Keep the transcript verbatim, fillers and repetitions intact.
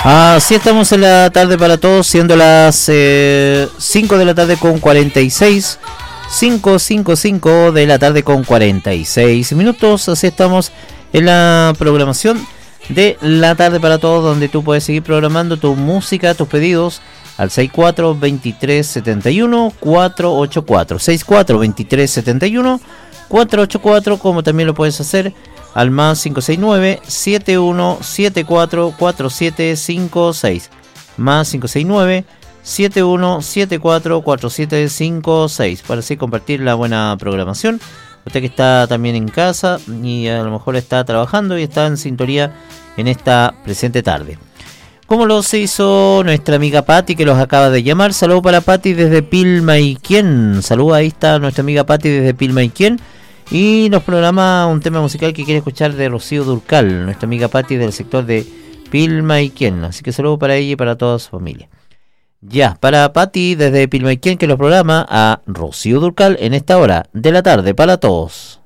Así estamos en la tarde para todos, siendo las eh, cinco de la tarde con cuarenta y seis, cinco, cinco, cinco de la tarde con cuarenta y seis minutos. Así estamos en la programación de la tarde para todos, donde tú puedes seguir programando tu música, tus pedidos al seis cuatro, veintitrés, setenta y uno, cuatrocientos ochenta y cuatro, seis cuatro, veintitrés, setenta y uno, cuatrocientos ochenta y cuatro, como también lo puedes hacer al más cinco seis nueve, siete uno siete cuatro, cuatro siete cinco seis, más cinco seis nueve, siete uno siete cuatro, cuatro siete cinco seis, para así compartir la buena programación. Usted que está también en casa y a lo mejor está trabajando y está en sintonía en esta presente tarde. Como lo se hizo nuestra amiga Patti, que los acaba de llamar. Saludos para Patti desde Pilmaiquén. Saludos, ahí está nuestra amiga Patti desde Pilmaiquén. Y nos programa un tema musical que quiere escuchar de Rocío Dúrcal, nuestra amiga Patti del sector de Pilmaiquén. Así que saludos para ella y para toda su familia. Ya, para Patti desde Pilmaiquén, que los programa a Rocío Dúrcal en esta hora de la tarde para todos.